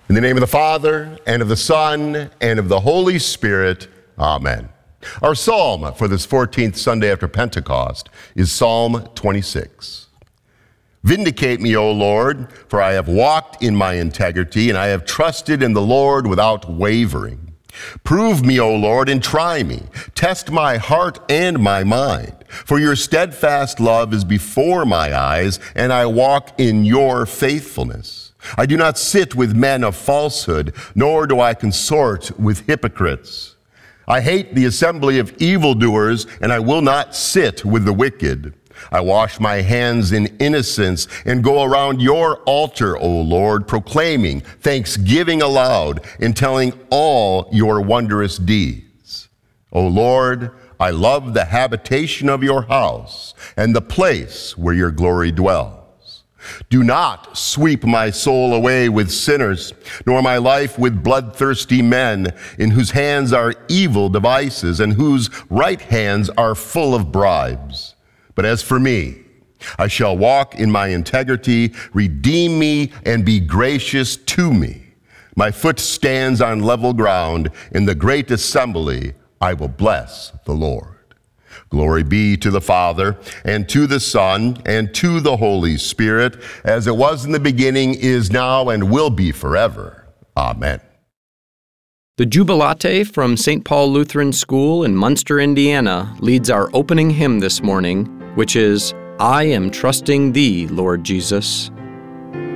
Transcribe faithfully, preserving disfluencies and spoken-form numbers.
In the name of the Father, and of the Son, and of the Holy Spirit, amen. Our psalm for this fourteenth Sunday after Pentecost is Psalm twenty-six. Vindicate me, O Lord, for I have walked in my integrity, and I have trusted in the Lord without wavering. Prove me, O Lord, and try me. Test my heart and my mind. For your steadfast love is before my eyes, and I walk in your faithfulness. I do not sit with men of falsehood, nor do I consort with hypocrites. I hate the assembly of evildoers, and I will not sit with the wicked. I wash my hands in innocence and go around your altar, O Lord, proclaiming thanksgiving aloud and telling all your wondrous deeds. O Lord, I love the habitation of your house and the place where your glory dwells. Do not sweep my soul away with sinners, nor my life with bloodthirsty men, in whose hands are evil devices and whose right hands are full of bribes. But as for me, I shall walk in my integrity. Redeem me and be gracious to me. My foot stands on level ground. In the great assembly, I will bless the Lord. Glory be to the Father, and to the Son, and to the Holy Spirit, as it was in the beginning, is now, and will be forever. Amen. The Jubilate from Saint Paul Lutheran School in Munster, Indiana, leads our opening hymn this morning, which is, I Am Trusting Thee, Lord Jesus.